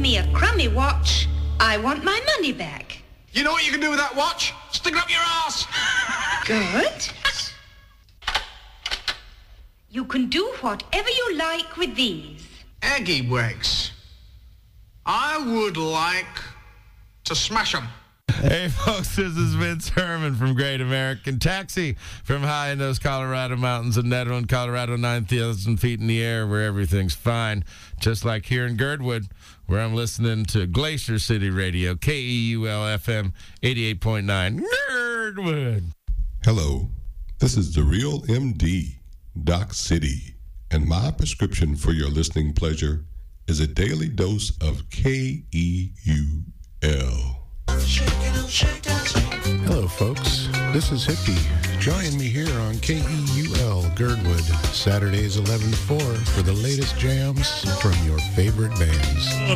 me a crummy watch, I want my money back. You know what you can do with that watch? Stick it up your ass. Good. You can do whatever you like with these. Eggy Wags. I would like to smash them. Hey, folks, this is Vince Herman from Great American Taxi from high in those Colorado mountains in Nederland, Colorado, 9,000 feet in the air where everything's fine. Just like here in Girdwood, where I'm listening to Glacier City Radio, KEUL-FM 88.9, Girdwood. Hello, this is the Real MD, Doc City, and my prescription for your listening pleasure is a daily dose of KEUL. Hello, folks. This is Hippie. Join me here on KEUL Girdwood, Saturdays 11 to 4 for the latest jams from your favorite bands.